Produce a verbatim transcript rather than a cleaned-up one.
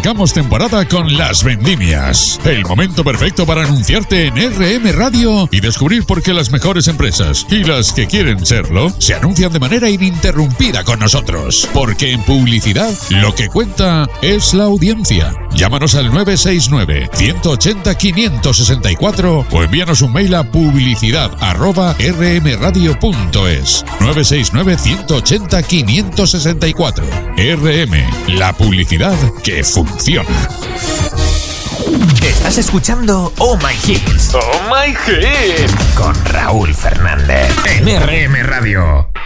arrancamos temporada con Las Vendimias. El momento perfecto para anunciarte en R M Radio y descubrir por qué las mejores empresas y las que quieren serlo se anuncian de manera ininterrumpida con nosotros. Porque en publicidad lo que cuenta es la audiencia. Llámanos al nueve seis nueve, uno ocho cero, cinco seis cuatro o envíanos un mail a publicidad arroba r m radio punto es. nueve seis nueve, uno ocho cero, cinco seis cuatro. R M, la publicidad que funciona. Estás escuchando Oh My Hits. Oh My Hits. Con Raúl Fernández. En R M Radio.